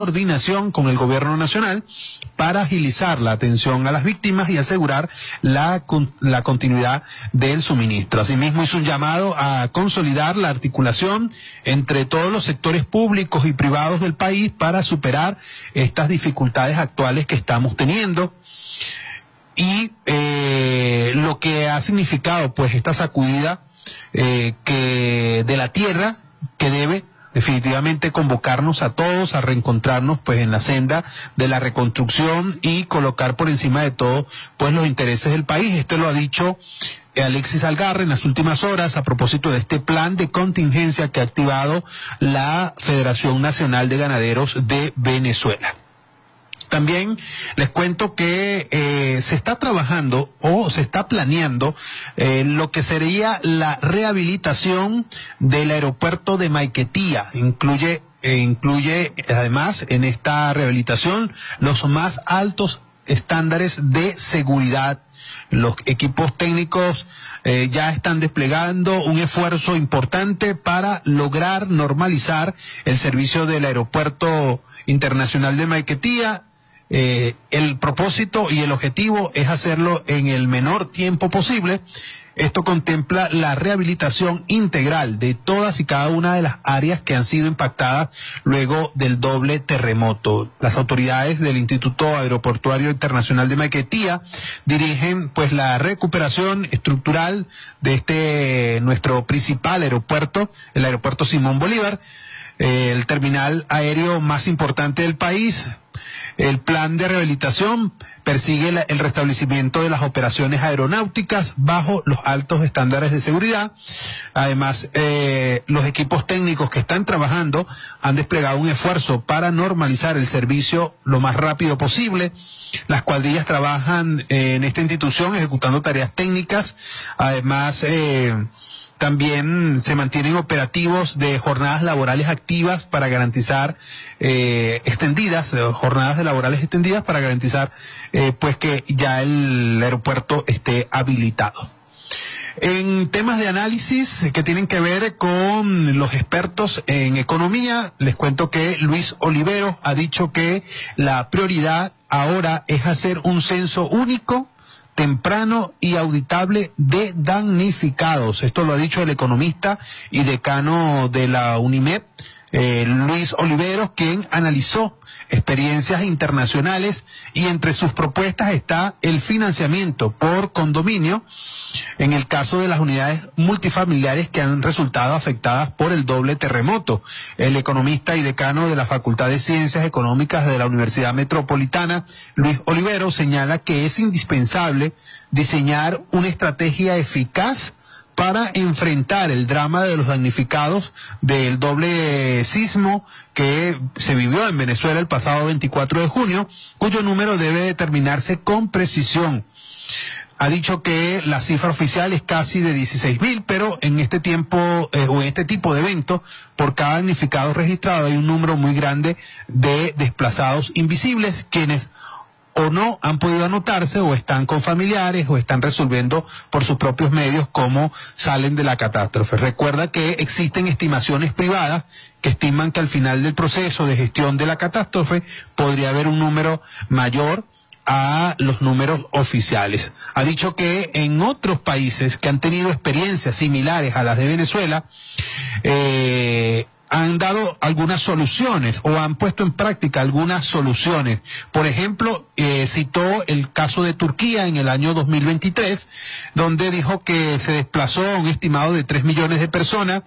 coordinación con el gobierno nacional para agilizar la atención a las víctimas y asegurar la continuidad del suministro. Asimismo, hizo un llamado a consolidar la articulación entre todos los sectores públicos y privados del país para superar estas dificultades actuales que estamos teniendo y lo que ha significado pues esta sacudida que de la tierra que debe definitivamente convocarnos a todos a reencontrarnos pues en la senda de la reconstrucción y colocar por encima de todo pues los intereses del país. Esto lo ha dicho Alexis Algarra en las últimas horas a propósito de este plan de contingencia que ha activado la Federación Nacional de Ganaderos de Venezuela. También les cuento que se está trabajando o se está planeando lo que sería la rehabilitación del aeropuerto de Maiquetía. Incluye además en esta rehabilitación los más altos estándares de seguridad. Los equipos técnicos ya están desplegando un esfuerzo importante para lograr normalizar el servicio del aeropuerto internacional de Maiquetía. El propósito y el objetivo es hacerlo en el menor tiempo posible. Esto contempla la rehabilitación integral de todas y cada una de las áreas que han sido impactadas luego del doble terremoto. Las autoridades del Instituto Aeroportuario Internacional de Maiquetía dirigen pues la recuperación estructural de nuestro principal aeropuerto, el aeropuerto Simón Bolívar, el terminal aéreo más importante del país. El plan de rehabilitación persigue el restablecimiento de las operaciones aeronáuticas bajo los altos estándares de seguridad. Además, los equipos técnicos que están trabajando han desplegado un esfuerzo para normalizar el servicio lo más rápido posible. Las cuadrillas trabajan en esta institución ejecutando tareas técnicas. Además, también se mantienen operativos de jornadas laborales activas para garantizar jornadas laborales extendidas para garantizar pues que ya el aeropuerto esté habilitado. En temas de análisis que tienen que ver con los expertos en economía, les cuento que Luis Oliveros ha dicho que la prioridad ahora es hacer un censo único, temprano y auditable de damnificados. Esto lo ha dicho el economista y decano de la UNIMED, Luis Oliveros, quien analizó experiencias internacionales y entre sus propuestas está el financiamiento por condominio en el caso de las unidades multifamiliares que han resultado afectadas por el doble terremoto. El economista y decano de la Facultad de Ciencias Económicas de la Universidad Metropolitana, Luis Oliveros, señala que es indispensable diseñar una estrategia eficaz para enfrentar el drama de los damnificados del doble sismo que se vivió en Venezuela el pasado 24 de junio, cuyo número debe determinarse con precisión. Ha dicho que la cifra oficial es casi de 16.000, pero en este tiempo o en este tipo de eventos, por cada damnificado registrado hay un número muy grande de desplazados invisibles, quienes o no han podido anotarse o están con familiares o están resolviendo por sus propios medios cómo salen de la catástrofe. Recuerda que existen estimaciones privadas que estiman que al final del proceso de gestión de la catástrofe podría haber un número mayor a los números oficiales. Ha dicho que en otros países que han tenido experiencias similares a las de Venezuela, han dado algunas soluciones o han puesto en práctica algunas soluciones. Por ejemplo, citó el caso de Turquía en el año 2023, donde dijo que se desplazó a un estimado de 3 millones de personas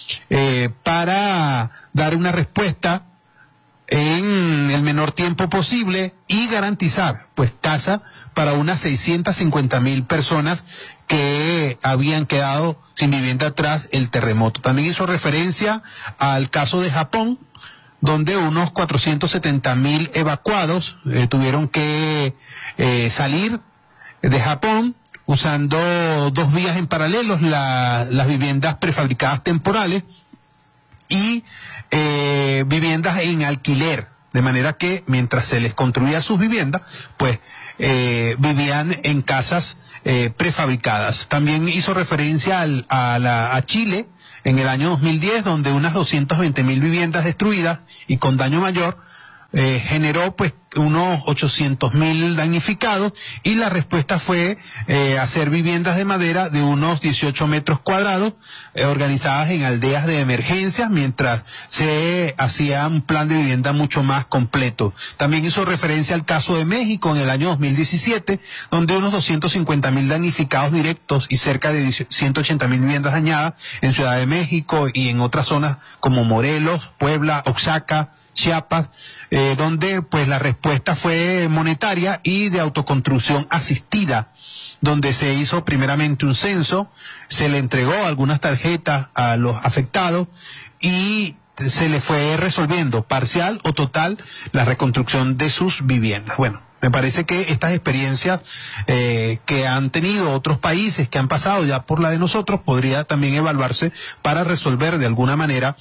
para dar una respuesta en el menor tiempo posible y garantizar pues casa para unas 650.000 personas que habían quedado sin vivienda tras el terremoto. También hizo referencia al caso de Japón, donde unos 470.000 evacuados tuvieron que salir de Japón usando dos vías en paralelo, las viviendas prefabricadas temporales y viviendas en alquiler, de manera que mientras se les construía sus viviendas, pues vivían en casas prefabricadas. También hizo referencia a Chile en el año 2010, donde unas 220.000 viviendas destruidas y con daño mayor generó pues unos 800.000 damnificados, y la respuesta fue hacer viviendas de madera de unos 18 metros cuadrados, organizadas en aldeas de emergencias, mientras se hacía un plan de vivienda mucho más completo. También hizo referencia al caso de México en el año 2017, donde unos 250.000 damnificados directos y cerca de 180.000 viviendas dañadas en Ciudad de México y en otras zonas como Morelos, Puebla, Oaxaca, Chiapas, donde pues la respuesta fue monetaria y de autoconstrucción asistida, donde se hizo primeramente un censo, se le entregó algunas tarjetas a los afectados y se le fue resolviendo parcial o total la reconstrucción de sus viviendas. Bueno, me parece que estas experiencias que han tenido otros países que han pasado ya por la de nosotros podría también evaluarse para resolver de alguna manera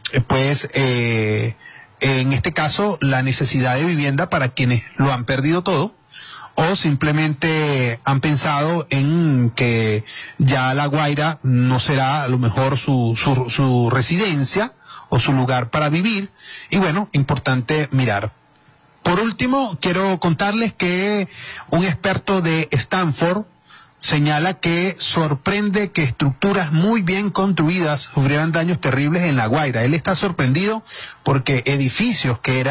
en este caso la necesidad de vivienda para quienes lo han perdido todo, o simplemente han pensado en que ya La Guaira no será a lo mejor su residencia o su lugar para vivir. Y bueno, importante mirar. Por último, quiero contarles que un experto de Stanford señala que sorprende que estructuras muy bien construidas sufrieran daños terribles en La Guaira. Él está sorprendido porque edificios que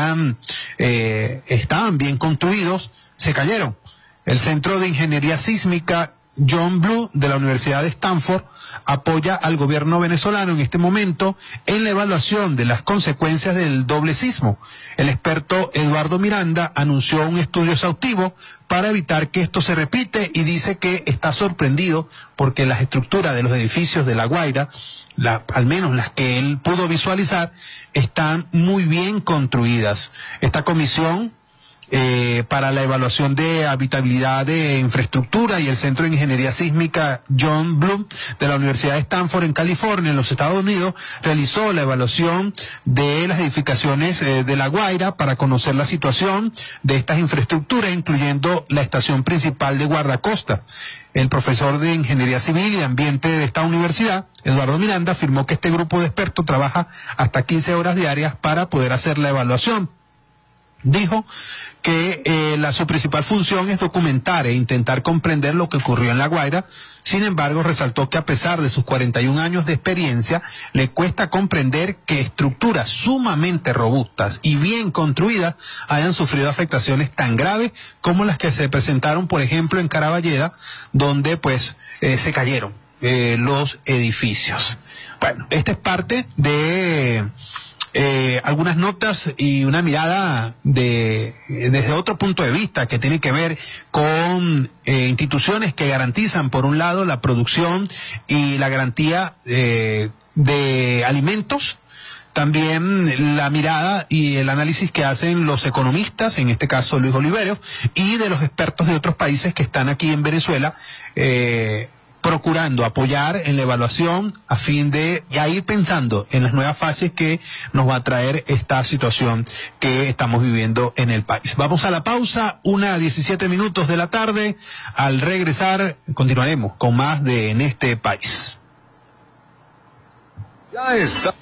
estaban bien construidos se cayeron. El Centro de Ingeniería Sísmica John Blue de la Universidad de Stanford apoya al gobierno venezolano en este momento en la evaluación de las consecuencias del doble sismo. El experto Eduardo Miranda anunció un estudio exhaustivo para evitar que esto se repite y dice que está sorprendido porque las estructuras de los edificios de La Guaira, al menos las que él pudo visualizar, están muy bien construidas. Esta comisión para la evaluación de habitabilidad de infraestructura y el Centro de Ingeniería Sísmica John Blum de la Universidad de Stanford en California, en los Estados Unidos, realizó la evaluación de las edificaciones de La Guaira para conocer la situación de estas infraestructuras, incluyendo la estación principal de guardacosta. El profesor de Ingeniería Civil y Ambiente de esta universidad, Eduardo Miranda, afirmó que este grupo de expertos trabaja hasta 15 horas diarias para poder hacer la evaluación. Dijo que su principal función es documentar e intentar comprender lo que ocurrió en La Guaira. Sin embargo, resaltó que a pesar de sus 41 años de experiencia, le cuesta comprender que estructuras sumamente robustas y bien construidas hayan sufrido afectaciones tan graves como las que se presentaron, por ejemplo, en Caraballeda, donde se cayeron los edificios. Bueno, esta es parte de algunas notas y una mirada desde otro punto de vista que tiene que ver con instituciones que garantizan, por un lado, la producción y la garantía de alimentos. También la mirada y el análisis que hacen los economistas, en este caso Luis Oliveros, y de los expertos de otros países que están aquí en Venezuela, procurando apoyar en la evaluación a fin de ya ir pensando en las nuevas fases que nos va a traer esta situación que estamos viviendo en el país. Vamos a la pausa, 1:17 de la tarde. Al regresar continuaremos con más de En este país. Ya está.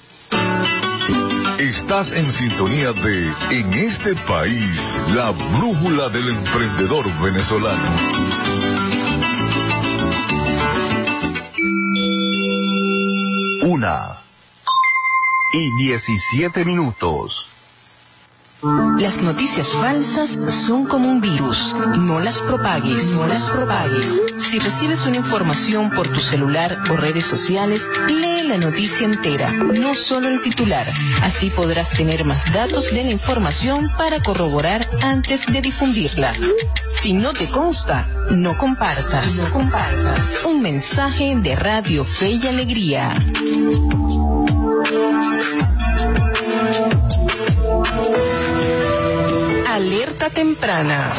Estás en sintonía de En este país, la brújula del emprendedor venezolano. 1:17. Las noticias falsas son como un virus. No las propagues, no las propagues. Si recibes una información por tu celular o redes sociales, lee la noticia entera, no solo el titular. Así podrás tener más datos de la información para corroborar antes de difundirla. Si no te consta, no compartas. No compartas. Un mensaje de Radio Fe y Alegría. Alerta temprana.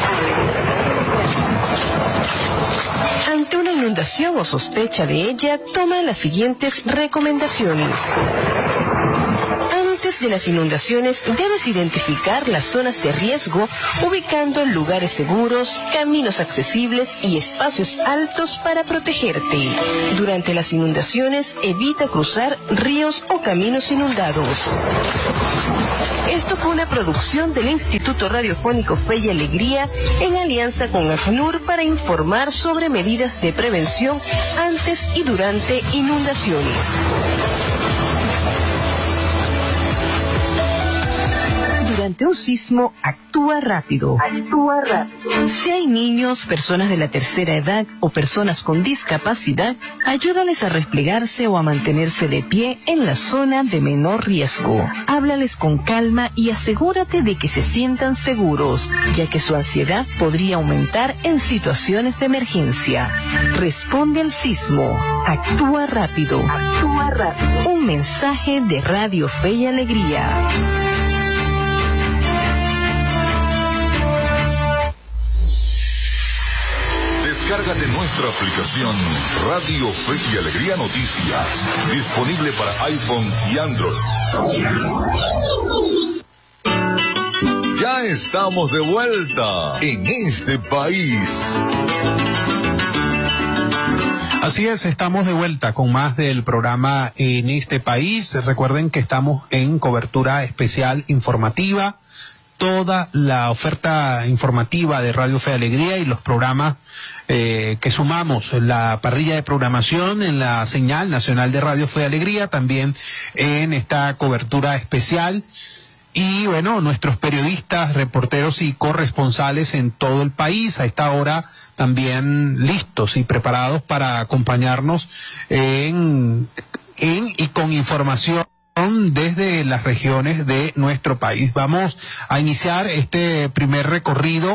Ante una inundación o sospecha de ella, toma las siguientes recomendaciones. Antes de las inundaciones, debes identificar las zonas de riesgo, ubicando lugares seguros, caminos accesibles y espacios altos para protegerte. Durante las inundaciones, evita cruzar ríos o caminos inundados. Es Esto fue una producción del Instituto Radiofónico Fe y Alegría en alianza con ACNUR para informar sobre medidas de prevención antes y durante inundaciones. Durante un sismo, actúa rápido. Si hay niños, personas de la tercera edad o personas con discapacidad, ayúdales a replegarse o a mantenerse de pie en la zona de menor riesgo. Háblales con calma y asegúrate de que se sientan seguros, ya que su ansiedad podría aumentar en situaciones de emergencia. Responde al sismo. Actúa rápido. Un mensaje de Radio Fe y Alegría. Descárgate nuestra aplicación Radio Fe y Alegría Noticias, disponible para iPhone y Android. Ya estamos de vuelta en este país. Así es, estamos de vuelta con más del programa En este país. Recuerden que estamos en cobertura especial informativa. Toda la oferta informativa de Radio Fe y Alegría y los programas que sumamos en la parrilla de programación en la señal nacional de Radio Fe y Alegría, también en esta cobertura especial. Y bueno, nuestros periodistas, reporteros y corresponsales en todo el país a esta hora también listos y preparados para acompañarnos y con información desde las regiones de nuestro país. Vamos a iniciar este primer recorrido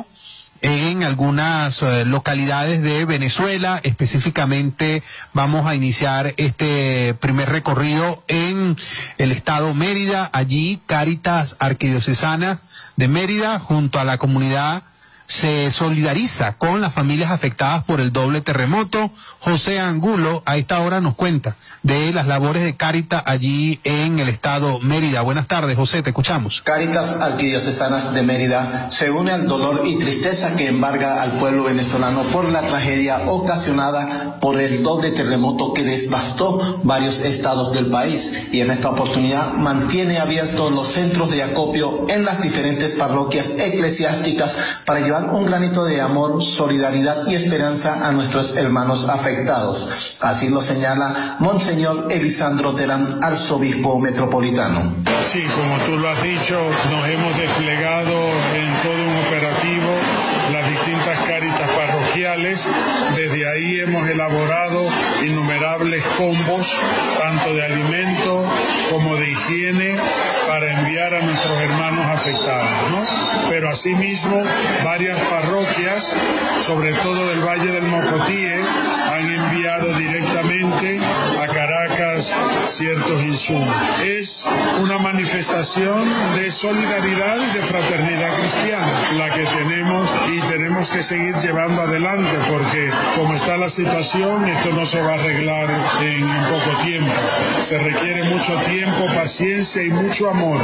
en algunas localidades de Venezuela. Específicamente vamos a iniciar este primer recorrido en el estado Mérida. Allí Cáritas Arquidiocesana de Mérida junto a la comunidad se solidariza con las familias afectadas por el doble terremoto. José Angulo a esta hora nos cuenta de las labores de Cáritas allí en el estado Mérida. Buenas tardes, José, te escuchamos. Cáritas Arquidiocesana de Mérida se une al dolor y tristeza que embarga al pueblo venezolano por la tragedia ocasionada por el doble terremoto que devastó varios estados del país, y en esta oportunidad mantiene abiertos los centros de acopio en las diferentes parroquias eclesiásticas para llevar un granito de amor, solidaridad y esperanza a nuestros hermanos afectados. Así lo señala Monseñor Elisandro Terán, arzobispo metropolitano. Sí, como tú lo has dicho, nos hemos desplegado en todo un operativo las distintas cáritas parroquiales. Desde ahí hemos elaborado innumerables combos, tanto de alimento como de higiene, para enviar a nuestros hermanos afectados, ¿no? Pero asimismo, varias parroquias, sobre todo del Valle del Mocotíe, han enviado directamente a Caracas ciertos insumos. Es una manifestación de solidaridad y de fraternidad cristiana la que tenemos, y tenemos que seguir llevando adelante, porque como está la situación, esto no se va a arreglar en poco tiempo. Se requiere mucho tiempo, paciencia y mucho amor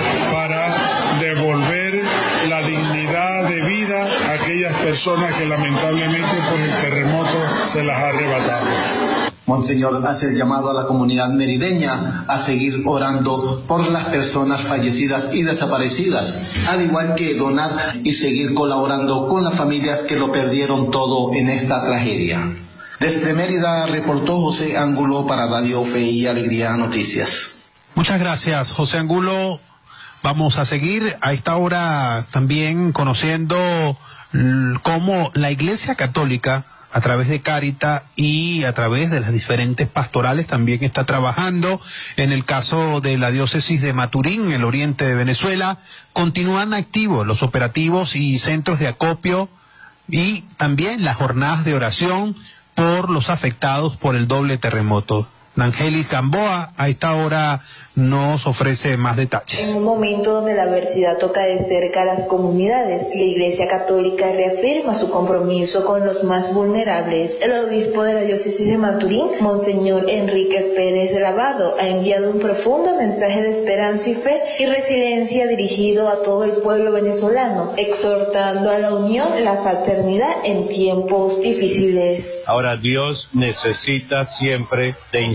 para devolver la dignidad de vida a aquellas personas que lamentablemente por el terremoto se las ha arrebatado. Monseñor hace el llamado a la comunidad merideña a seguir orando por las personas fallecidas y desaparecidas, al igual que donar y seguir colaborando con las familias que lo perdieron todo en esta tragedia. Desde Mérida reportó José Angulo para Radio Fe y Alegría Noticias. Muchas gracias, José Angulo. Vamos a seguir a esta hora también conociendo cómo la Iglesia Católica, a través de Cáritas y a través de las diferentes pastorales, también está trabajando. En el caso de la diócesis de Maturín, en el oriente de Venezuela, continúan activos los operativos y centros de acopio y también las jornadas de oración por los afectados por el doble terremoto. Nangelis Gamboa a esta hora nos ofrece más detalles. En un momento donde la adversidad toca de cerca a las comunidades, la Iglesia Católica reafirma su compromiso con los más vulnerables. El obispo de la diócesis de Maturín, Monseñor Enríquez Pérez de Lavado, ha enviado un profundo mensaje de esperanza y fe y resiliencia dirigido a todo el pueblo venezolano, exhortando a la unión y la fraternidad en tiempos difíciles. Ahora, Dios necesita siempre de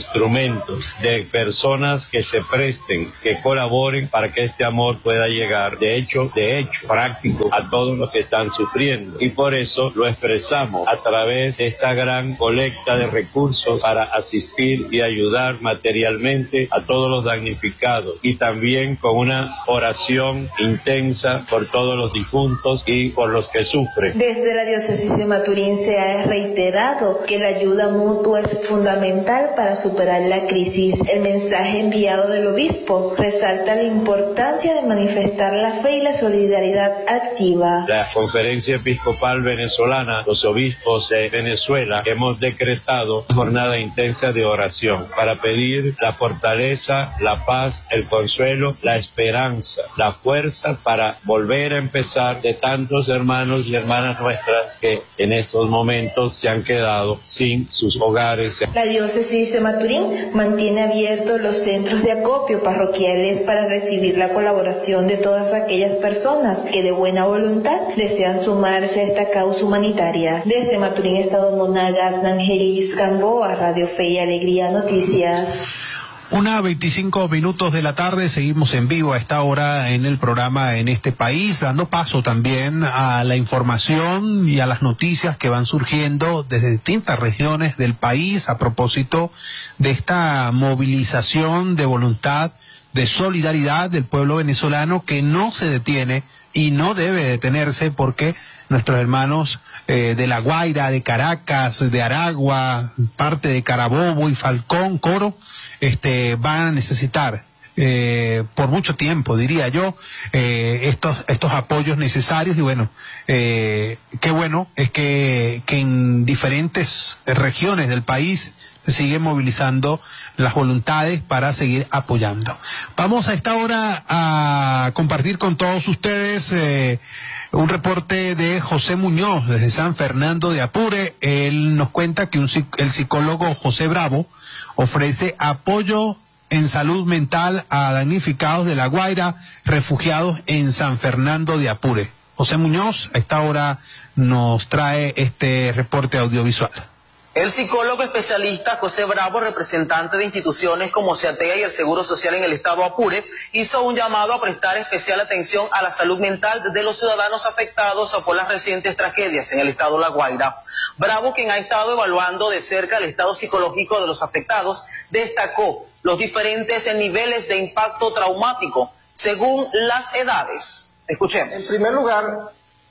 instrumentos, de personas que se presten, que colaboren para que este amor pueda llegar de hecho práctico a todos los que están sufriendo. Y por eso lo expresamos a través de esta gran colecta de recursos para asistir y ayudar materialmente a todos los damnificados, y también con una oración intensa por todos los difuntos y por los que sufren. Desde la diócesis de Maturín se ha reiterado que la ayuda mutua es fundamental para superar la crisis. El mensaje enviado del obispo resalta la importancia de manifestar la fe y la solidaridad activa. La Conferencia Episcopal Venezolana, los obispos de Venezuela, hemos decretado una jornada intensa de oración para pedir la fortaleza, la paz, el consuelo, la esperanza, la fuerza para volver a empezar de tantos hermanos y hermanas nuestras que en estos momentos se han quedado sin sus hogares. La diócesis de Maturín mantiene abiertos los centros de acopio parroquiales para recibir la colaboración de todas aquellas personas que de buena voluntad desean sumarse a esta causa humanitaria. Desde Maturín, Estado Monagas, Nangelis Gamboa, Radio Fe y Alegría Noticias. 1:25 de la tarde, seguimos en vivo a esta hora en el programa En este País, dando paso también a la información y a las noticias que van surgiendo desde distintas regiones del país a propósito de esta movilización de voluntad, de solidaridad del pueblo venezolano que no se detiene y no debe detenerse, porque nuestros hermanos de La Guaira, de Caracas, de Aragua, parte de Carabobo y Falcón, Coro, van a necesitar por mucho tiempo, diría yo, estos apoyos necesarios. Y bueno, qué bueno es que en diferentes regiones del país se siguen movilizando las voluntades para seguir apoyando. Vamos a esta hora a compartir con todos ustedes un reporte de José Muñoz desde San Fernando de Apure. Él nos cuenta que el psicólogo José Bravo ofrece apoyo en salud mental a damnificados de La Guaira, refugiados en San Fernando de Apure. José Muñoz a esta hora nos trae este reporte audiovisual. El psicólogo especialista José Bravo, representante de instituciones como SEATEA y el Seguro Social en el estado Apure, hizo un llamado a prestar especial atención a la salud mental de los ciudadanos afectados por las recientes tragedias en el estado La Guaira. Bravo, quien ha estado evaluando de cerca el estado psicológico de los afectados, destacó los diferentes niveles de impacto traumático según las edades. Escuchemos. En primer lugar,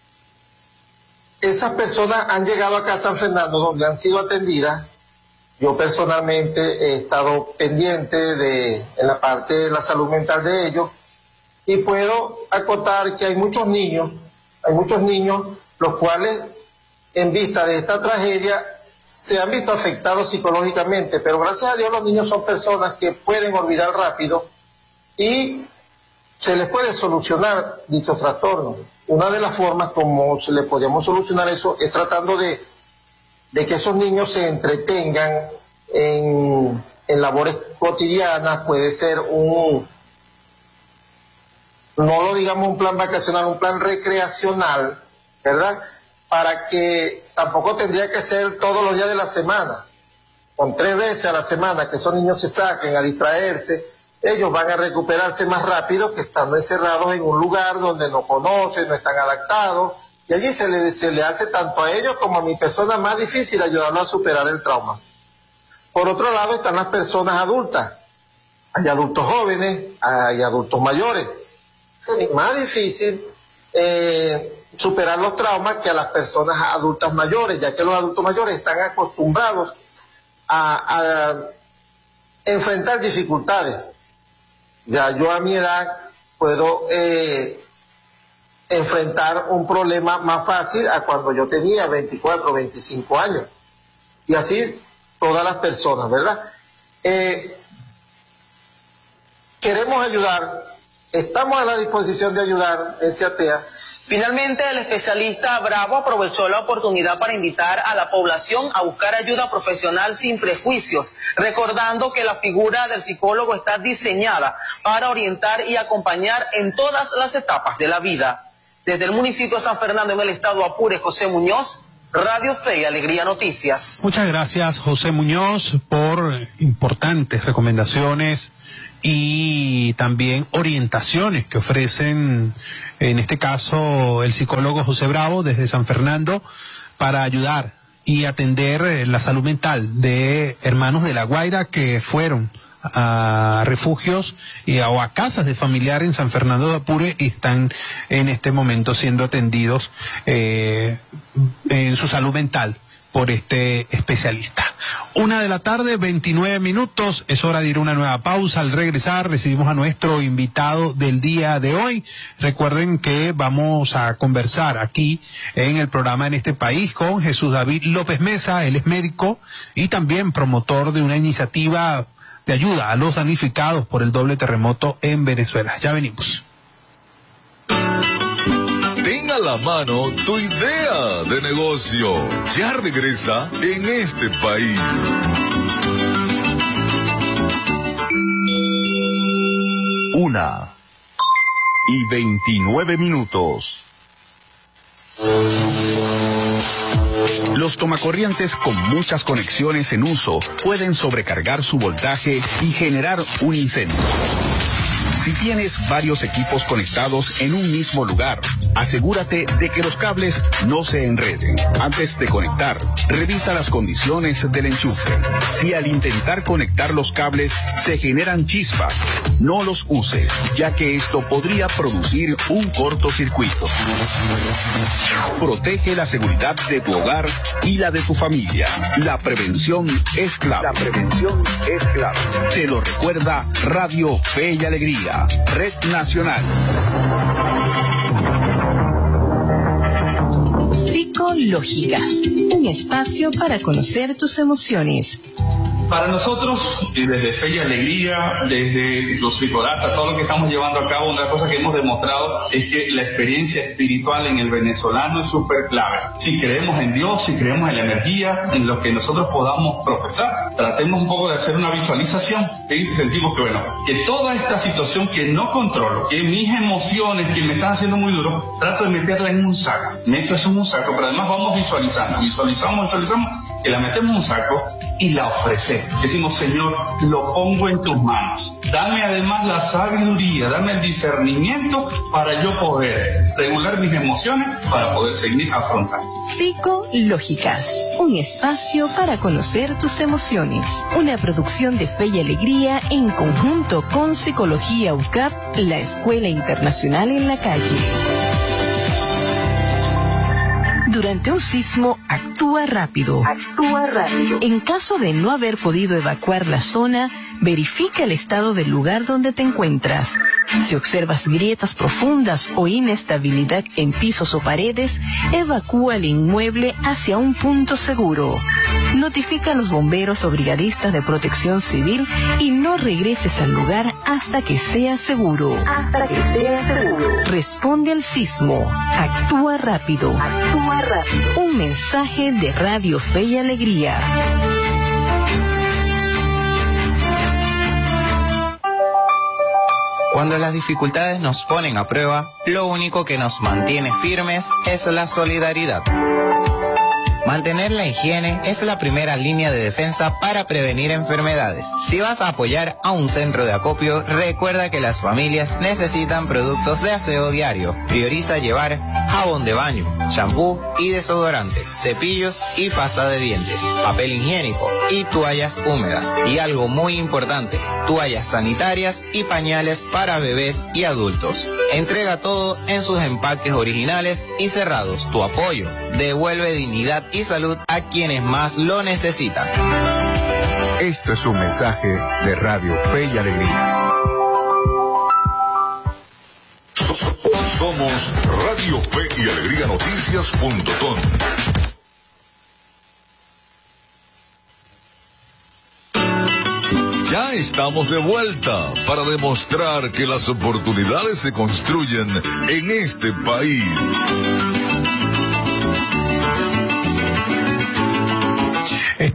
esas personas han llegado acá a San Fernando, donde han sido atendidas. Yo personalmente he estado pendiente en la parte de la salud mental de ellos, y puedo acotar que hay muchos niños los cuales, en vista de esta tragedia, se han visto afectados psicológicamente, pero gracias a Dios los niños son personas que pueden olvidar rápido y se les puede solucionar dicho trastorno. Una de las formas como se le podemos solucionar eso es tratando de que esos niños se entretengan en labores cotidianas. Puede ser no lo digamos un plan vacacional, un plan recreacional, ¿verdad? Para que tampoco tendría que ser todos los días de la semana, con 3 veces a la semana que esos niños se saquen a distraerse. Ellos van a recuperarse más rápido que estando encerrados en un lugar donde no conocen, no están adaptados, y allí se le hace tanto a ellos como a mi persona más difícil ayudarlos a superar el trauma. Por otro lado están las personas adultas. Hay adultos jóvenes, hay adultos mayores. Es más difícil superar los traumas que a las personas adultas mayores, ya que los adultos mayores están acostumbrados a enfrentar dificultades. Ya yo a mi edad puedo enfrentar un problema más fácil a cuando yo tenía 24 o 25 años. Y así todas las personas, ¿verdad? Queremos ayudar, estamos a la disposición de ayudar en SEATEA. Finalmente, el especialista Bravo aprovechó la oportunidad para invitar a la población a buscar ayuda profesional sin prejuicios, recordando que la figura del psicólogo está diseñada para orientar y acompañar en todas las etapas de la vida. Desde el municipio de San Fernando, en el estado Apure, José Muñoz, Radio Fe y Alegría Noticias. Muchas gracias, José Muñoz, por importantes recomendaciones y también orientaciones que ofrecen, en este caso, el psicólogo José Bravo desde San Fernando, para ayudar y atender la salud mental de hermanos de La Guaira que fueron a refugios o a casas de familiares en San Fernando de Apure y están en este momento siendo atendidos en su salud mental por este especialista. 1:29 p.m, es hora de ir a una nueva pausa. Al regresar recibimos a nuestro invitado del día de hoy. Recuerden que vamos a conversar aquí en el programa En este País con Jesús David López Mesa. Él es médico y también promotor de una iniciativa de ayuda a los damnificados por el doble terremoto en Venezuela. Ya venimos. Ten a la mano tu idea de negocio. Ya regresa En este País. 1:29 p.m. Los tomacorrientes con muchas conexiones en uso pueden sobrecargar su voltaje y generar un incendio. Si tienes varios equipos conectados en un mismo lugar, asegúrate de que los cables no se enreden. Antes de conectar, revisa las condiciones del enchufe. Si al intentar conectar los cables se generan chispas, no los uses, ya que esto podría producir un cortocircuito. Protege la seguridad de tu hogar y la de tu familia. La prevención es clave. Te lo recuerda Radio Fe y Alegría. Red Nacional. Psicológicas, un espacio para conocer tus emociones. Para nosotros, desde Fe y Alegría, desde los psicodatas, todo lo que estamos llevando a cabo, una cosa que hemos demostrado es que la experiencia espiritual en el venezolano es súper clave. Si creemos en Dios, si creemos en la energía, en lo que nosotros podamos profesar, tratemos un poco de hacer una visualización. ¿Sí? Sentimos que toda esta situación que no controlo, que mis emociones que me están haciendo muy duro, trato de meterla en un saco. Meto eso en un saco, pero además vamos visualizamos, que la metemos en un saco y la ofrecemos. Decimos, Señor, lo pongo en tus manos. Dame además la sabiduría, dame el discernimiento para yo poder regular mis emociones, para poder seguir afrontando. Psicológicas, un espacio para conocer tus emociones. Una producción de Fe y Alegría en conjunto con Psicología UCAP, la Escuela Internacional en la Calle. Durante un sismo, actúa rápido. En caso de no haber podido evacuar la zona, verifica el estado del lugar donde te encuentras. Si observas grietas profundas o inestabilidad en pisos o paredes, evacúa el inmueble hacia un punto seguro. Notifica a los bomberos o brigadistas de protección civil y no regreses al lugar hasta que sea seguro. Responde al sismo. Actúa rápido. Un mensaje de Radio Fe y Alegría. Cuando las dificultades nos ponen a prueba, lo único que nos mantiene firmes es la solidaridad. Mantener la higiene es la primera línea de defensa para prevenir enfermedades. Si vas a apoyar a un centro de acopio, recuerda que las familias necesitan productos de aseo diario. Prioriza llevar jabón de baño, champú y desodorante, cepillos y pasta de dientes, papel higiénico y toallas húmedas. Y algo muy importante, toallas sanitarias y pañales para bebés y adultos. Entrega todo en sus empaques originales y cerrados. Tu apoyo devuelve dignidad y salud a quienes más lo necesitan. Esto es un mensaje de Radio Fe y Alegría. Somos Radio Fe y Alegría Noticias.com. Ya estamos de vuelta para demostrar que las oportunidades se construyen en este país.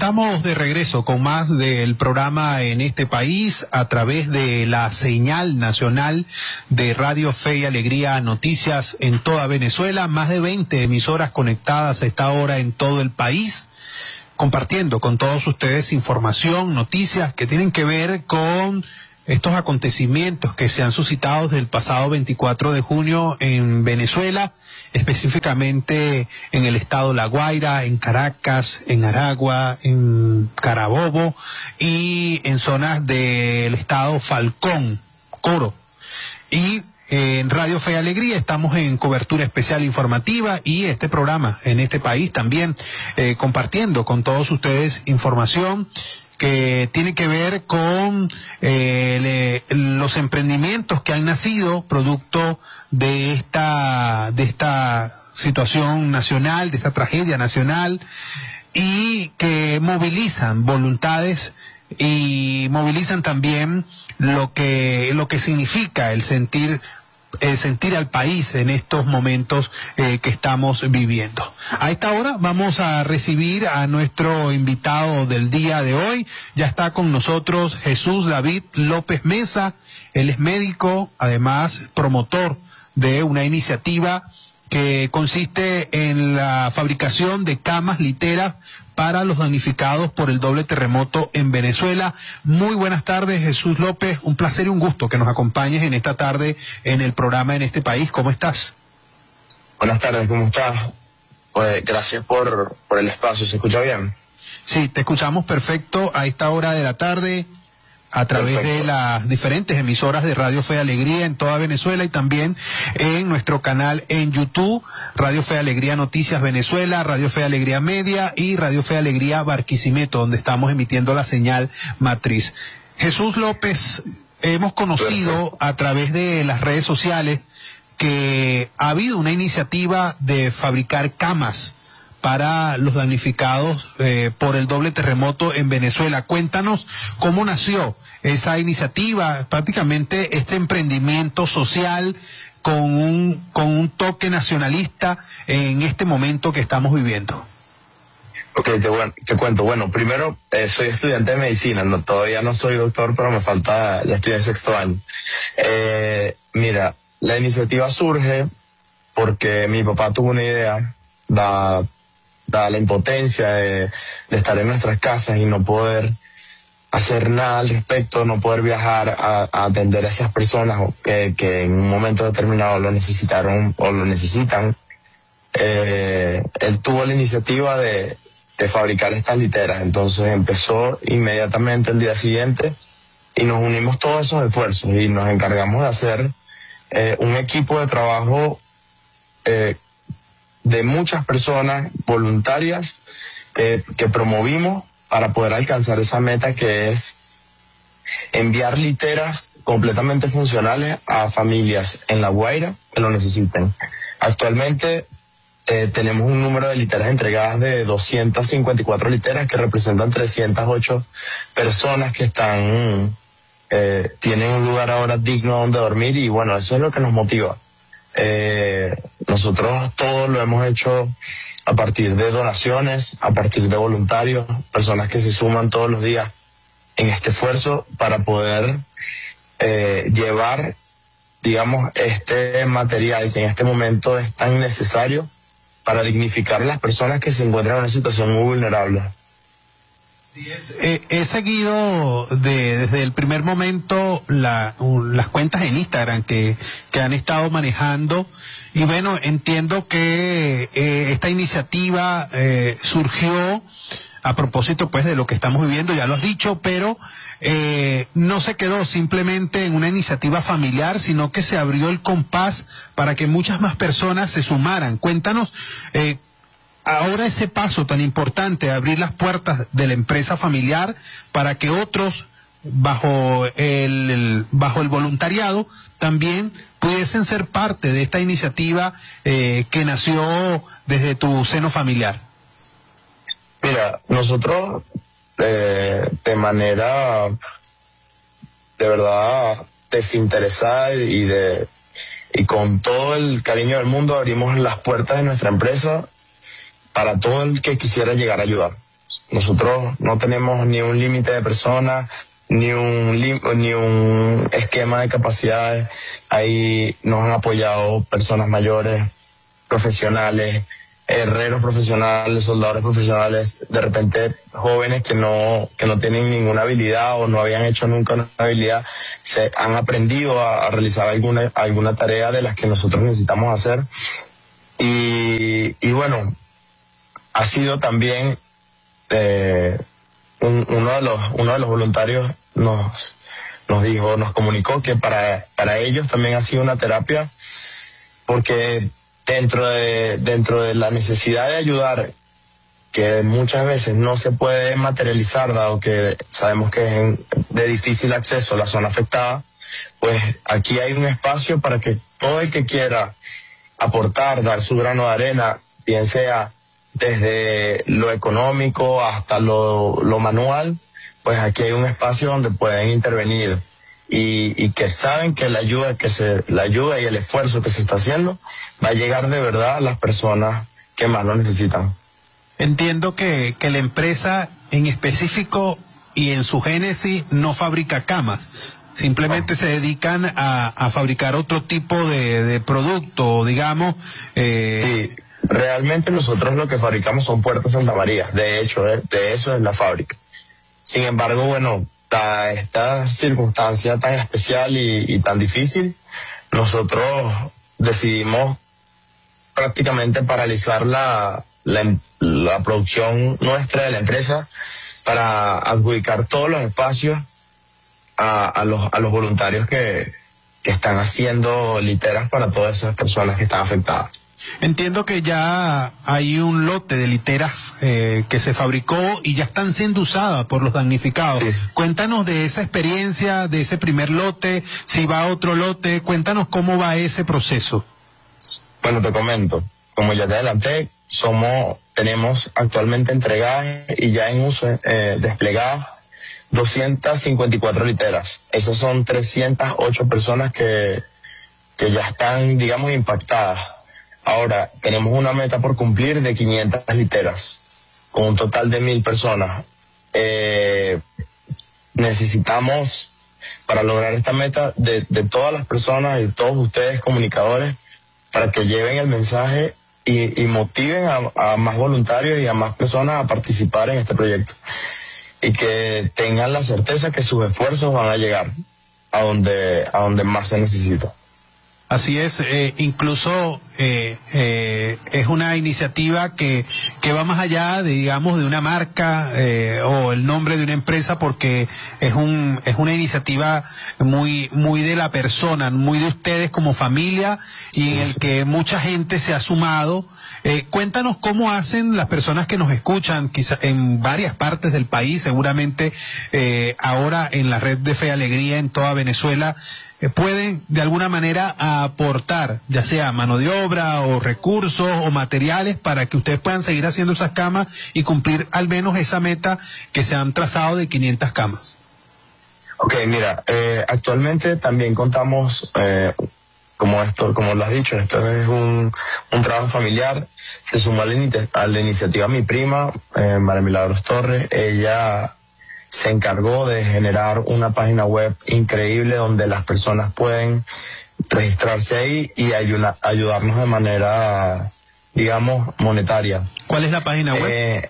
Estamos de regreso con más del programa En este país a través de la señal nacional de Radio Fe y Alegría Noticias en toda Venezuela, más de 20 emisoras conectadas a esta hora en todo el país, compartiendo con todos ustedes información, noticias que tienen que ver con estos acontecimientos que se han suscitado desde el pasado 24 de junio en Venezuela, específicamente en el estado La Guaira, en Caracas, en Aragua, en Carabobo y en zonas del estado Falcón, Coro. Y en Radio Fe y Alegría estamos en cobertura especial informativa y este programa En este país también compartiendo con todos ustedes información que tiene que ver con los emprendimientos que han nacido producto de esta situación nacional, de esta tragedia nacional, y que movilizan voluntades y movilizan también lo que significa el sentir al país en estos momentos que estamos viviendo. A esta hora vamos a recibir a nuestro invitado del día de hoy. Ya está con nosotros Jesús David López Mesa. Él es médico, además promotor de una iniciativa que consiste en la fabricación de camas literas para los damnificados por el doble terremoto en Venezuela. Muy buenas tardes, Jesús López. Un placer y un gusto que nos acompañes en esta tarde en el programa En este país. ¿Cómo estás? Buenas tardes, ¿cómo estás? Pues gracias por el espacio. ¿Se escucha bien? Sí, te escuchamos perfecto a esta hora de la tarde, a través de las diferentes emisoras de Radio Fe y Alegría en toda Venezuela y también en nuestro canal en YouTube, Radio Fe y Alegría Noticias Venezuela, Radio Fe y Alegría Media y Radio Fe y Alegría Barquisimeto, donde estamos emitiendo la señal matriz. Jesús López, hemos conocido a través de las redes sociales que ha habido una iniciativa de fabricar camas para los damnificados por el doble terremoto en Venezuela. Cuéntanos cómo nació esa iniciativa, prácticamente este emprendimiento social con un toque nacionalista en este momento que estamos viviendo. Ok, te cuento. Bueno, primero, soy estudiante de medicina, todavía no soy doctor, pero me falta, ya estoy en sexto año. Mira, la iniciativa surge porque mi papá tuvo una idea, dada la impotencia de estar en nuestras casas y no poder hacer nada al respecto, no poder viajar a atender a esas personas que en un momento determinado lo necesitaron o lo necesitan. Él tuvo la iniciativa de fabricar estas literas, entonces empezó inmediatamente el día siguiente y nos unimos todos esos esfuerzos y nos encargamos de hacer un equipo de trabajo de muchas personas voluntarias que promovimos para poder alcanzar esa meta, que es enviar literas completamente funcionales a familias en La Guaira que lo necesiten. Actualmente tenemos un número de literas entregadas de 254 literas que representan 308 personas que están tienen un lugar ahora digno donde dormir, y bueno, eso es lo que nos motiva. Nosotros todo lo hemos hecho a partir de donaciones, a partir de voluntarios, personas que se suman todos los días en este esfuerzo para poder llevar, digamos, este material que en este momento es tan necesario para dignificar a las personas que se encuentran en una situación muy vulnerable. He seguido desde el primer momento las cuentas en Instagram que han estado manejando, y bueno, entiendo que esta iniciativa surgió a propósito pues de lo que estamos viviendo, ya lo has dicho, pero no se quedó simplemente en una iniciativa familiar, sino que se abrió el compás para que muchas más personas se sumaran. Cuéntanos ahora ese paso tan importante de abrir las puertas de la empresa familiar para que otros bajo el voluntariado también pudiesen ser parte de esta iniciativa que nació desde tu seno familiar. Mira, nosotros de manera de verdad desinteresada y con todo el cariño del mundo abrimos las puertas de nuestra empresa para todo el que quisiera llegar a ayudar. Nosotros no tenemos ni un límite de personas, ni un esquema de capacidades. Ahí nos han apoyado personas mayores, profesionales, herreros profesionales, soldadores profesionales, de repente jóvenes que no tienen ninguna habilidad o no habían hecho nunca una habilidad, se han aprendido a realizar alguna tarea de las que nosotros necesitamos hacer. Y bueno, ha sido también uno de los voluntarios nos comunicó que para ellos también ha sido una terapia, porque dentro de la necesidad de ayudar, que muchas veces no se puede materializar, dado que sabemos que es de difícil acceso a la zona afectada, pues aquí hay un espacio para que todo el que quiera aportar, dar su grano de arena, bien sea desde lo económico hasta lo manual, pues aquí hay un espacio donde pueden intervenir y que saben que la ayuda y el esfuerzo que se está haciendo va a llegar de verdad a las personas que más lo necesitan. Entiendo que la empresa en específico y en su génesis no fabrica camas, simplemente se dedican a fabricar otro tipo de producto, digamos. Sí, realmente nosotros lo que fabricamos son puertas Santa María, de hecho, de eso es la fábrica. Sin embargo, bueno, esta circunstancia tan especial y tan difícil, nosotros decidimos prácticamente paralizar la producción nuestra de la empresa para adjudicar todos los espacios a los voluntarios que están haciendo literas para todas esas personas que están afectadas. Entiendo que ya hay un lote de literas que se fabricó y ya están siendo usadas por los damnificados. Sí. Cuéntanos de esa experiencia, de ese primer lote, si va a otro lote, cuéntanos cómo va ese proceso. Bueno, te comento, como ya te adelanté, tenemos actualmente entregadas y ya en uso desplegadas 254 literas. Esas son 308 personas que ya están, digamos, impactadas. Ahora, tenemos una meta por cumplir de 500 literas, con un total de 1,000 personas. Necesitamos, para lograr esta meta, de todas las personas y de todos ustedes comunicadores, para que lleven el mensaje y motiven a más voluntarios y a más personas a participar en este proyecto. Y que tengan la certeza que sus esfuerzos van a llegar a donde más se necesita. Así es, incluso es una iniciativa que va más allá de, digamos, de una marca o el nombre de una empresa, porque es una iniciativa muy de la persona, muy de ustedes como familia, y en el que mucha gente se ha sumado. Cuéntanos cómo hacen las personas que nos escuchan, quizá en varias partes del país, seguramente ahora en la red de Fe y Alegría en toda Venezuela, pueden de alguna manera aportar, ya sea mano de obra o recursos o materiales, para que ustedes puedan seguir haciendo esas camas y cumplir al menos esa meta que se han trazado de 500 camas. Ok, mira, actualmente también contamos, como lo has dicho, esto es un trabajo familiar. Se sumó a la iniciativa mi prima, María Milagros Torres. Ella se encargó de generar una página web increíble donde las personas pueden registrarse ahí y ayudarnos de manera, digamos, monetaria. ¿Cuál es la página web?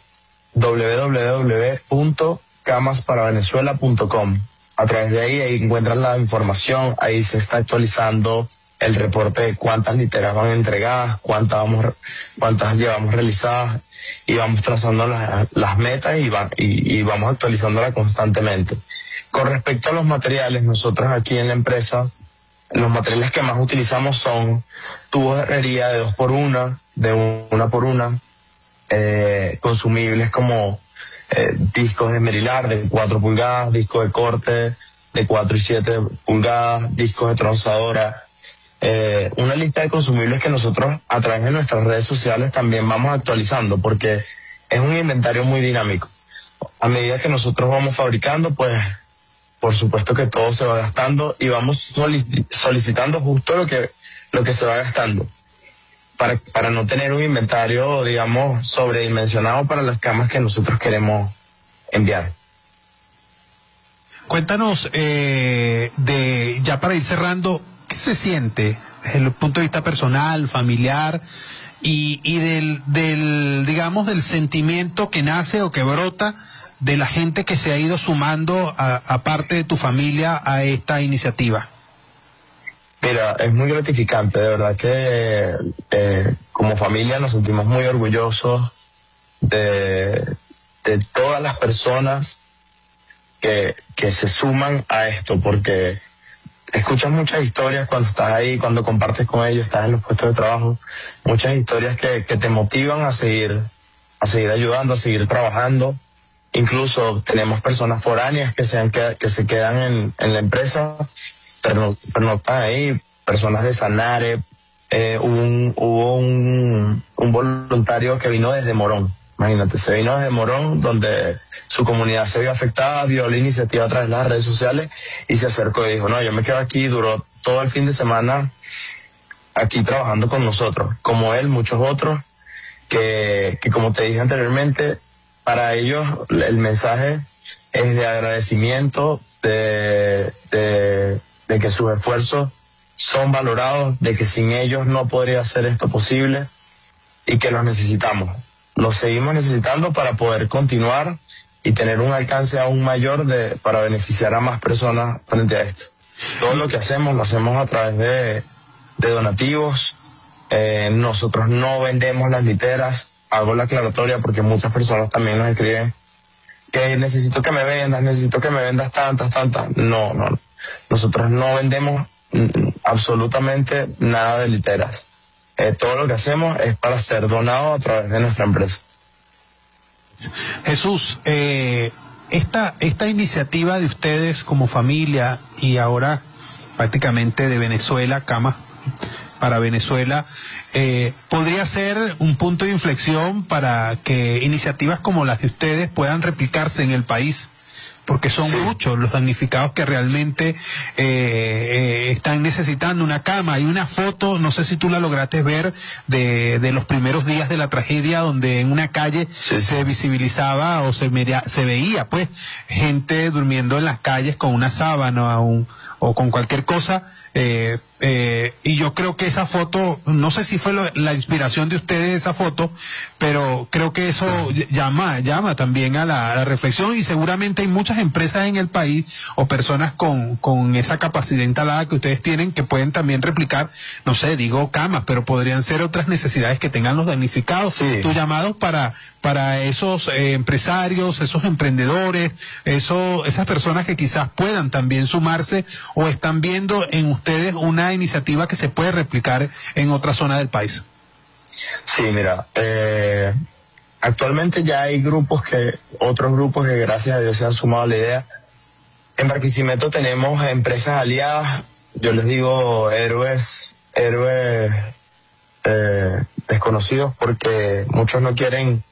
www.camasparavenezuela.com. A través de ahí encuentran la información, ahí se está actualizando el reporte de cuántas literas van entregadas, cuántas llevamos realizadas, y vamos trazando las metas y vamos actualizándolas constantemente. Con respecto a los materiales, nosotros aquí en la empresa, los materiales que más utilizamos son tubos de herrería de 2x1, de 1x1, consumibles como discos de esmerilar de 4 pulgadas, discos de corte de 4 y 7 pulgadas, discos de tronzadora. Una lista de consumibles que nosotros a través de nuestras redes sociales también vamos actualizando, porque es un inventario muy dinámico. A medida que nosotros vamos fabricando, pues por supuesto que todo se va gastando y vamos solicitando justo lo que se va gastando. para no tener un inventario, digamos, sobredimensionado para las camas que nosotros queremos enviar. Cuéntanos, ya para ir cerrando, ¿qué se siente desde el punto de vista personal, familiar y del digamos, del sentimiento que nace o que brota de la gente que se ha ido sumando aparte de tu familia a esta iniciativa? Mira, es muy gratificante, de verdad que como familia nos sentimos muy orgullosos de todas las personas que se suman a esto, porque escuchas muchas historias cuando estás ahí, cuando compartes con ellos, estás en los puestos de trabajo, muchas historias que te motivan a seguir ayudando, a seguir trabajando. Incluso tenemos personas foráneas que se quedan en la empresa, pero no están ahí, personas de Sanare. Hubo un voluntario que vino desde Morón. Imagínate, se vino desde Morón, donde su comunidad se vio afectada, vio la iniciativa a través de las redes sociales y se acercó y dijo, no, yo me quedo aquí, duró todo el fin de semana aquí trabajando con nosotros. Como él, muchos otros, que como te dije anteriormente, para ellos el mensaje es de agradecimiento, de que sus esfuerzos son valorados, de que sin ellos no podría ser esto posible y que los necesitamos. Los seguimos necesitando para poder continuar y tener un alcance aún mayor para beneficiar a más personas frente a esto. Todo lo que hacemos lo hacemos a través de donativos. Nosotros no vendemos las literas. Hago la aclaratoria porque muchas personas también nos escriben que necesito que me vendas tantas. No. Nosotros no vendemos absolutamente nada de literas. Todo lo que hacemos es para ser donado a través de nuestra empresa. Jesús, esta iniciativa de ustedes como familia y ahora prácticamente de Venezuela, camas para Venezuela, podría ser un punto de inflexión para que iniciativas como las de ustedes puedan replicarse en el país, porque son muchos los damnificados que realmente están necesitando una cama. Hay una foto, no sé si tú la lograste ver, de los primeros días de la tragedia, donde en una calle se visibilizaba o se veía pues gente durmiendo en las calles con una sábana o con cualquier cosa. Y yo creo que esa foto, no sé si fue la inspiración de ustedes esa foto, pero creo que eso llama también a la reflexión, y seguramente hay muchas empresas en el país o personas con esa capacidad instalada que ustedes tienen que pueden también replicar, no sé, digo camas, pero podrían ser otras necesidades que tengan los damnificados. Tu llamado para esos empresarios, esos emprendedores, esas personas que quizás puedan también sumarse o están viendo en ustedes una iniciativa que se puede replicar en otra zona del país. Sí, mira, actualmente ya hay otros grupos que gracias a Dios se han sumado a la idea. En Barquisimeto tenemos empresas aliadas, yo les digo héroes desconocidos, porque muchos no quieren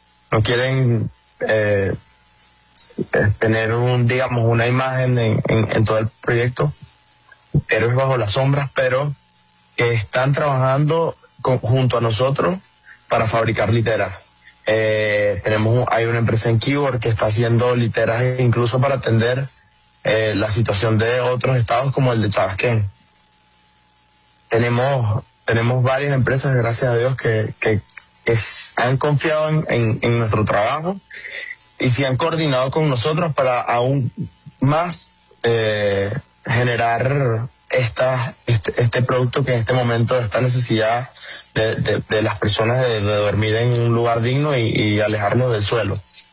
tener una imagen en todo el proyecto, héroes bajo las sombras, pero que están trabajando junto a nosotros para fabricar literas. Hay una empresa en Keyboard que está haciendo literas incluso para atender la situación de otros estados como el de Chabasquén. Tenemos varias empresas, gracias a Dios, que han confiado en nuestro trabajo y se han coordinado con nosotros para aún más generar este producto que en este momento, esta necesidad de las personas de dormir en un lugar digno y alejarnos del suelo.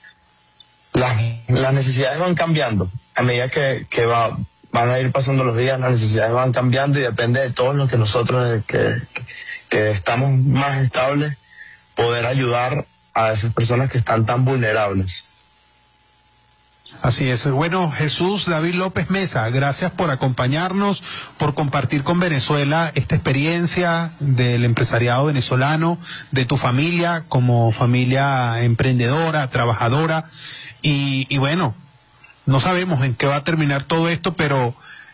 Las necesidades van cambiando a medida que van a ir pasando los días. Las necesidades van cambiando y depende de todos los que nosotros que estamos más estables poder ayudar a esas personas que están tan vulnerables. Así es. Bueno, Jesús David López Mesa, gracias por acompañarnos, por compartir con Venezuela esta experiencia del empresariado venezolano, de tu familia como familia emprendedora, trabajadora, y bueno, no sabemos en qué va a terminar todo esto, pero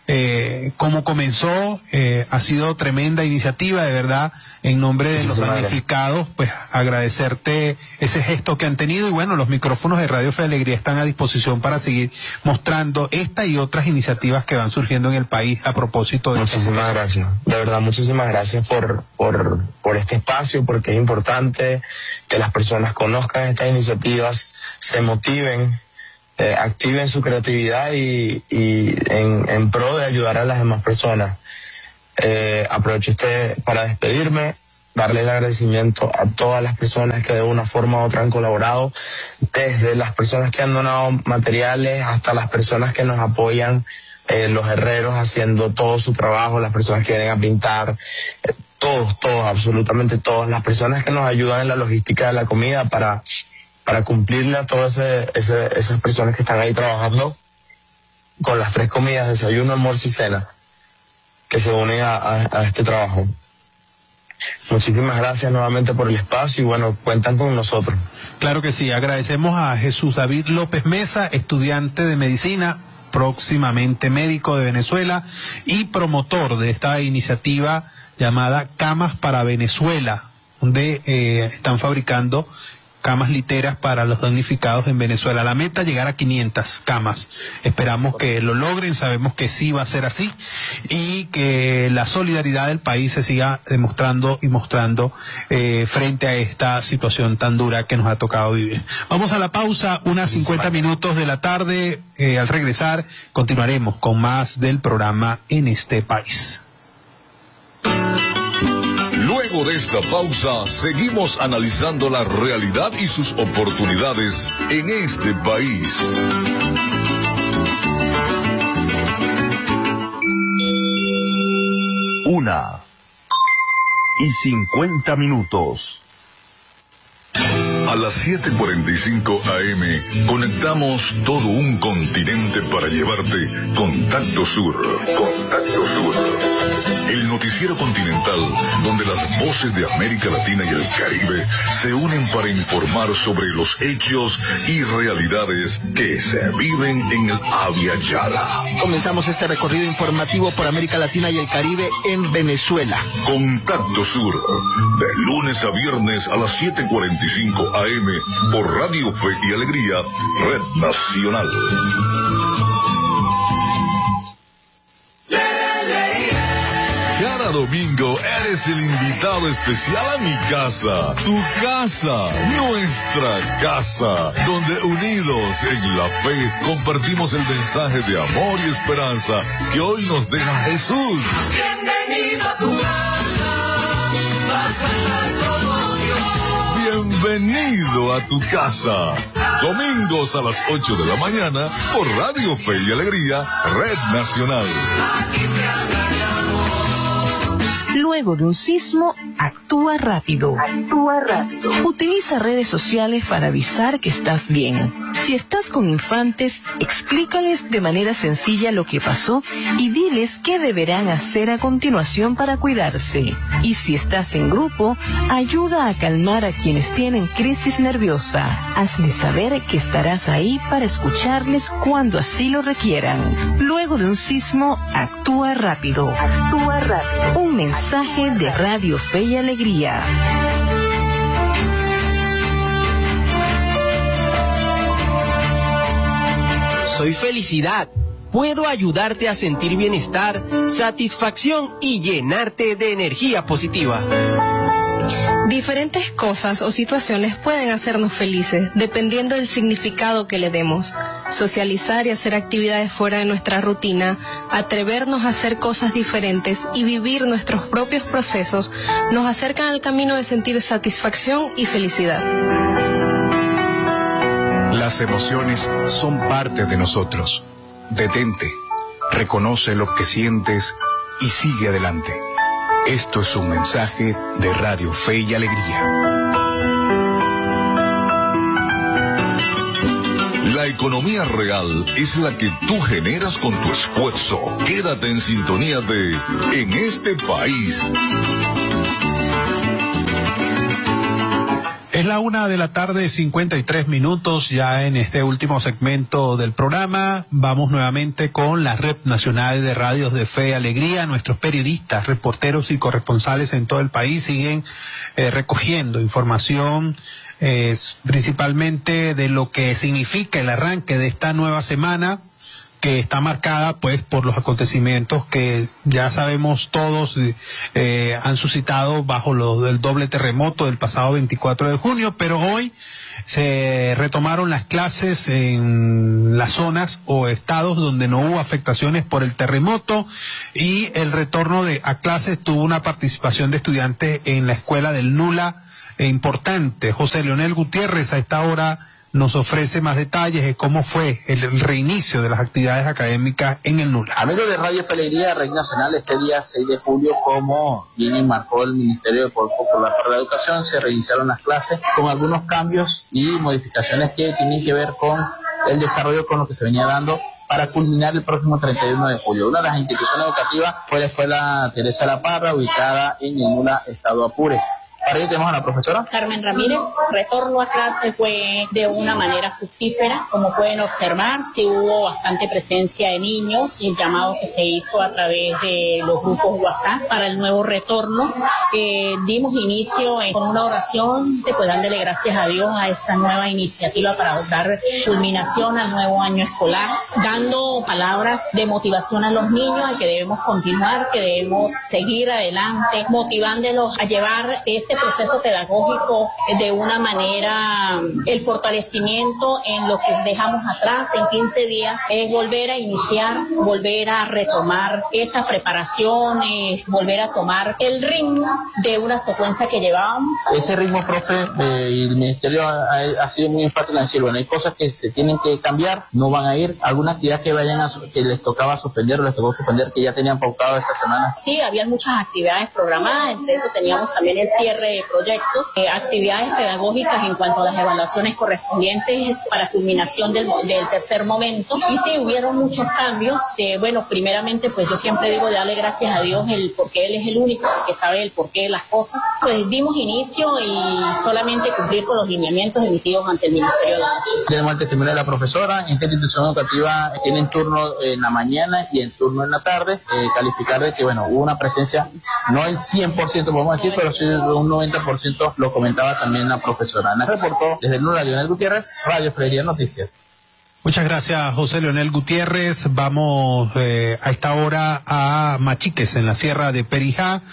cómo comenzó, ha sido tremenda iniciativa, de verdad, en nombre de los damnificados, pues agradecerte ese gesto que han tenido, y bueno, los micrófonos de Radio Fe y Alegría están a disposición para seguir mostrando esta y otras iniciativas que van surgiendo en el país a propósito de... Muchísimas gracias, de verdad, muchísimas gracias por este espacio, porque es importante que las personas conozcan estas iniciativas, se motiven, activen su creatividad y en pro de ayudar a las demás personas. Aprovecho para despedirme, darle el agradecimiento a todas las personas que de una forma u otra han colaborado, desde las personas que han donado materiales hasta las personas que nos apoyan, los herreros haciendo todo su trabajo, las personas que vienen a pintar, todos, absolutamente todos, las personas que nos ayudan en la logística de la comida para cumplirle a todas esas personas que están ahí trabajando con las 3 comidas, desayuno, almuerzo y cena, que se unen a este trabajo. Muchísimas gracias nuevamente por el espacio y bueno, cuentan con nosotros. Claro que sí, agradecemos a Jesús David López Mesa, estudiante de medicina, próximamente médico de Venezuela y promotor de esta iniciativa llamada Camas para Venezuela, donde están fabricando camas literas para los damnificados en Venezuela. La meta, llegar a 500 camas. Esperamos que lo logren, sabemos que sí va a ser así, y que la solidaridad del país se siga demostrando y mostrando frente a esta situación tan dura que nos ha tocado vivir. Vamos a la pausa, unas 50 minutos de la tarde. Al regresar continuaremos con más del programa En este País. Luego de esta pausa, seguimos analizando la realidad y sus oportunidades en este país. Una y 50 minutos. A las 7:45 AM conectamos todo un continente para llevarte Contacto Sur. Contacto Sur. El noticiero continental donde las voces de América Latina y el Caribe se unen para informar sobre los hechos y realidades que se viven en el Abya Yala. Comenzamos este recorrido informativo por América Latina y el Caribe en Venezuela. Contacto Sur, de lunes a viernes a las 7:45 AM por Radio Fe y Alegría, Red Nacional. Cada domingo eres el invitado especial a mi casa, tu casa, nuestra casa, donde unidos en la fe compartimos el mensaje de amor y esperanza que hoy nos deja Jesús. Bienvenido a tu casa, vas a estar como Dios. Bienvenido a tu casa. Domingos a las 8 de la mañana por Radio Fe y Alegría, Red Nacional. Luego de un sismo, actúa rápido. Utiliza redes sociales para avisar que estás bien. Si estás con infantes, explícales de manera sencilla lo que pasó y diles qué deberán hacer a continuación para cuidarse. Y si estás en grupo, ayuda a calmar a quienes tienen crisis nerviosa. Hazles saber que estarás ahí para escucharles cuando así lo requieran. Luego de un sismo, actúa rápido. Un mensaje de Radio Fe y Alegría. Soy felicidad. Puedo ayudarte a sentir bienestar, satisfacción y llenarte de energía positiva. Diferentes cosas o situaciones pueden hacernos felices, dependiendo del significado que le demos. Socializar y hacer actividades fuera de nuestra rutina, atrevernos a hacer cosas diferentes y vivir nuestros propios procesos nos acercan al camino de sentir satisfacción y felicidad. Las emociones son parte de nosotros. Detente, reconoce lo que sientes y sigue adelante. Esto es un mensaje de Radio Fe y Alegría. La economía real es la que tú generas con tu esfuerzo. Quédate en sintonía de En este País. Es la 1:53 p.m, ya en este último segmento del programa. Vamos nuevamente con la Red Nacional de Radios de Fe y Alegría. Nuestros periodistas, reporteros y corresponsales en todo el país siguen recogiendo información, principalmente de lo que significa el arranque de esta nueva semana, que está marcada pues por los acontecimientos que ya sabemos todos han suscitado bajo el doble terremoto del pasado 24 de junio, pero hoy se retomaron las clases en las zonas o estados donde no hubo afectaciones por el terremoto, y el retorno a clases tuvo una participación de estudiantes en la escuela del Nula importante. José Leonel Gutiérrez a esta hora nos ofrece más detalles de cómo fue el reinicio de las actividades académicas en el Nula. Amigos de Radio Fe y Alegría, Red Nacional, este día 6 de julio, como bien marcó el Ministerio de Popular para la Educación, se reiniciaron las clases con algunos cambios y modificaciones que tienen que ver con el desarrollo con lo que se venía dando para culminar el próximo 31 de julio. Una de las instituciones educativas fue la Escuela Teresa La Parra, ubicada en el Nula, Estado Apure. Para ello tenemos a la profesora Carmen Ramírez. Retorno a clase fue de una manera fructífera. Como pueden observar, sí hubo bastante presencia de niños y el llamado que se hizo a través de los grupos WhatsApp para el nuevo retorno. Dimos inicio con una oración, pues dándole gracias a Dios a esta nueva iniciativa para dar culminación al nuevo año escolar, dando palabras de motivación a los niños, de que debemos continuar, que debemos seguir adelante, motivándolos a llevar este proceso pedagógico de una manera, el fortalecimiento en lo que dejamos atrás en 15 días, es volver a iniciar, volver a retomar esa preparación, volver a tomar el ritmo de una secuencia que llevábamos. Ese ritmo, profe, y el Ministerio ha sido muy enfático en decir, bueno, hay cosas que se tienen que cambiar, no van a ir, alguna actividad que que les tocaba suspender o les tocó suspender, que ya tenían pautado esta semana. Sí, había muchas actividades programadas, entre eso teníamos también el cierre de proyectos, actividades pedagógicas en cuanto a las evaluaciones correspondientes para culminación del tercer momento, y sí, hubieron muchos cambios. Bueno, primeramente, pues yo siempre digo de darle gracias a Dios, porque Él es el único que sabe el porqué de las cosas. Pues dimos inicio y solamente cumplir con los lineamientos emitidos ante el Ministerio de Educación. Tenemos el testimonio de la profesora. En esta institución educativa tienen turno en la mañana y en turno en la tarde. Calificar de que, bueno, hubo una presencia, no el 100% podemos decir, pero sí un 90%, lo comentaba también la profesora. Nos reportó desde el Nula Leonel Gutiérrez, Radio Fe y Alegría Noticias. Muchas gracias, José Leonel Gutiérrez. Vamos a esta hora a Machiques, en la Sierra de Perijá.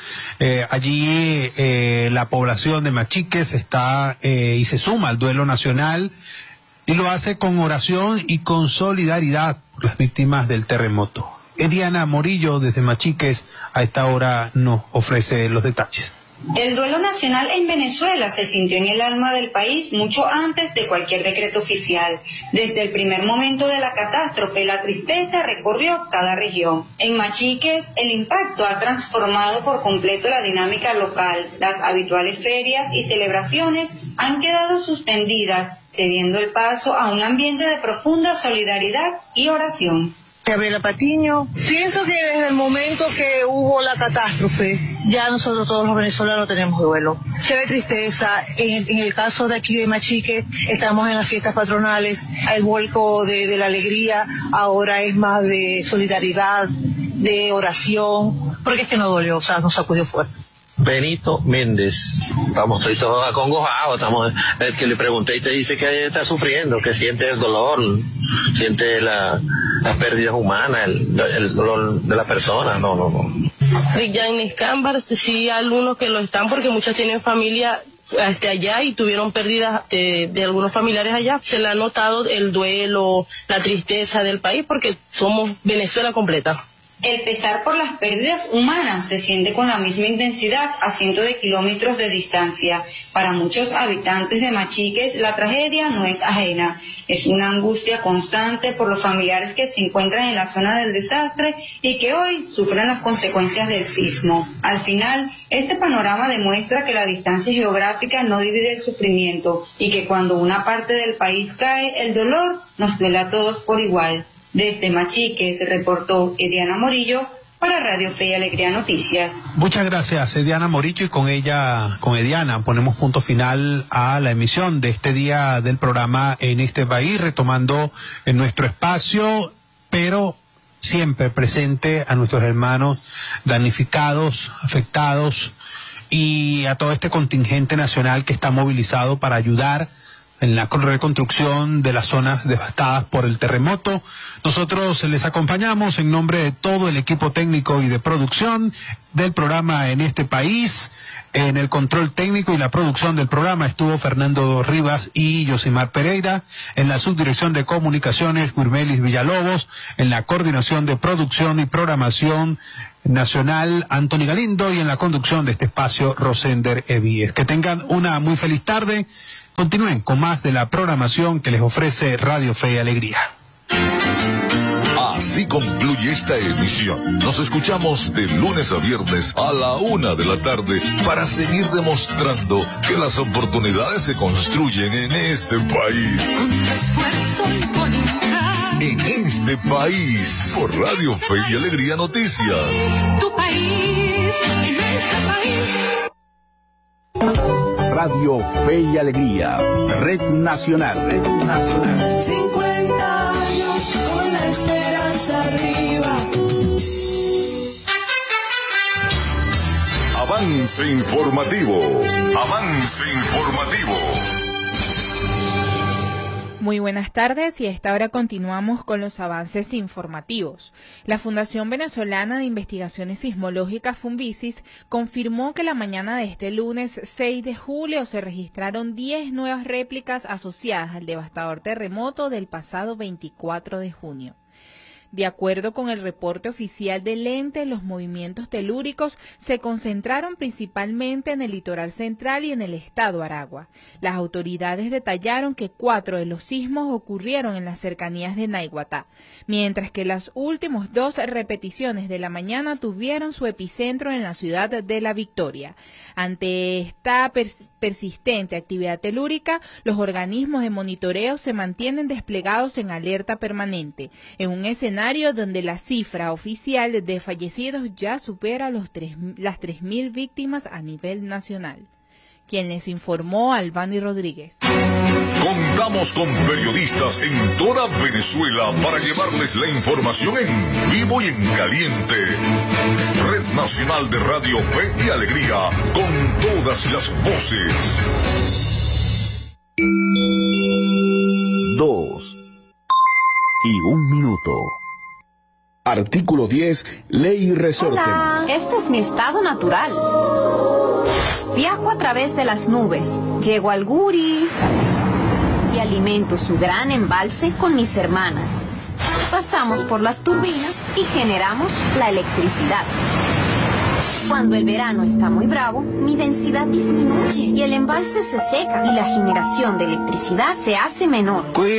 Allí la población de Machiques está y se suma al duelo nacional, y lo hace con oración y con solidaridad por las víctimas del terremoto. Ediana Morillo, desde Machiques, a esta hora nos ofrece los detalles. El duelo nacional en Venezuela se sintió en el alma del país mucho antes de cualquier decreto oficial. Desde el primer momento de la catástrofe, la tristeza recorrió cada región. En Machiques, el impacto ha transformado por completo la dinámica local. Las habituales ferias y celebraciones han quedado suspendidas, cediendo el paso a un ambiente de profunda solidaridad y oración. Gabriela Patiño. Pienso que desde el momento que hubo la catástrofe, ya nosotros todos los venezolanos tenemos duelo. Se ve tristeza. En el caso de aquí de Machique, estamos en las fiestas patronales, el vuelco de la alegría, ahora es más de solidaridad, de oración, porque es que nos dolió, o sea, nos sacudió fuerte. Benito Méndez. Estoy todos acongojados, el que le pregunté y te dice que está sufriendo, que siente el dolor, siente las pérdidas humanas, el dolor de la persona, no. Yanis Cámbar, sí, algunos que lo están porque muchos tienen familia allá y tuvieron pérdidas de algunos familiares allá. Se le ha notado el duelo, la tristeza del país porque somos Venezuela completa. El pesar por las pérdidas humanas se siente con la misma intensidad a cientos de kilómetros de distancia. Para muchos habitantes de Machiques, la tragedia no es ajena. Es una angustia constante por los familiares que se encuentran en la zona del desastre y que hoy sufren las consecuencias del sismo. Al final, este panorama demuestra que la distancia geográfica no divide el sufrimiento y que cuando una parte del país cae, el dolor nos duele a todos por igual. Desde Machiques se reportó Ediana Morillo, para Radio Fe y Alegría Noticias. Muchas gracias, Ediana Moricho, y con Ediana, ponemos punto final a la emisión de este día del programa En este País, retomando en nuestro espacio, pero siempre presente a nuestros hermanos damnificados, afectados, y a todo este contingente nacional que está movilizado para ayudar en la reconstrucción de las zonas devastadas por el terremoto. Nosotros les acompañamos en nombre de todo el equipo técnico y de producción del programa En este País. En el control técnico y la producción del programa estuvo Fernando Rivas y Yosimar Pereira. En la subdirección de comunicaciones, Guirmelis Villalobos. En la coordinación de producción y programación nacional, Anthony Galindo. Y en la conducción de este espacio, Rosender Evíes. Que tengan una muy feliz tarde. Continúen con más de la programación que les ofrece Radio Fe y Alegría. Así concluye esta emisión. Nos escuchamos de lunes a viernes a la 1 de la tarde para seguir demostrando que las oportunidades se construyen en este país. En este país, por Radio Fe y Alegría Noticias. Tu país, en este país. Radio Fe y Alegría, Red Nacional. 50 años con la esperanza arriba. Avance informativo. Avance informativo. Muy buenas tardes y a esta hora continuamos con los avances informativos. La Fundación Venezolana de Investigaciones Sismológicas Funvisis confirmó que la mañana de este lunes 6 de julio se registraron 10 nuevas réplicas asociadas al devastador terremoto del pasado 24 de junio. De acuerdo con el reporte oficial del ente, los movimientos telúricos se concentraron principalmente en el litoral central y en el estado Aragua. Las autoridades detallaron que 4 de los sismos ocurrieron en las cercanías de Naiguatá, mientras que las últimas 2 repeticiones de la mañana tuvieron su epicentro en la ciudad de La Victoria. Ante esta persistente actividad telúrica, los organismos de monitoreo se mantienen desplegados en alerta permanente, en un escenario donde la cifra oficial de fallecidos ya supera las 3.000 víctimas a nivel nacional. Quien les informó, Albani Rodríguez. Contamos con periodistas en toda Venezuela para llevarles la información en vivo y en caliente. Red Nacional de Radio Fe y Alegría, con todas las voces. 2:01 minuto. Artículo 10, Ley Resorte. Hola, este es mi estado natural. Viajo a través de las nubes, llego al Guri y alimento su gran embalse con mis hermanas. Pasamos por las turbinas y generamos la electricidad. Cuando el verano está muy bravo, mi densidad disminuye y el embalse se seca y la generación de electricidad se hace menor.